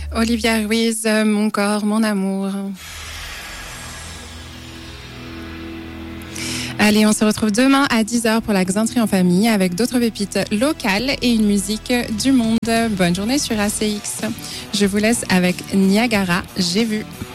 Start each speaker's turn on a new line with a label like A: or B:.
A: Olivia Ruiz, Mon corps, mon amour. Allez, on se retrouve demain à 10h pour la Xanterie en famille avec d'autres pépites locales et une musique du monde. Bonne journée sur ACX. Je vous laisse avec Niagara, j'ai vu.